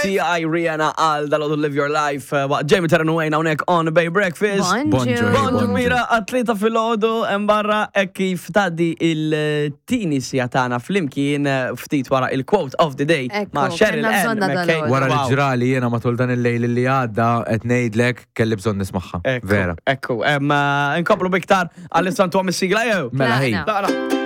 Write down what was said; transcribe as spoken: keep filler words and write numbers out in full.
T I Rihanna għal dal-għodu Live Your Life waqt Jamie Terran Wayne hawnhekk on Bay Breakfast. Bonġu. Bonġu mira għatlita fil-ħodu embarra e kif taddi il-tini sijatana fl-imkien ftit wara il-quote of the day ma' Cheryl Ann McCain. Wara l-ġrali jena matul dan il-lejl li għadda qed ngħidlek kelli bżonn nismaħħa. Vera. Ekku, nkomplu biktar għall-istantu għam is-sigla jew. Mela ħin.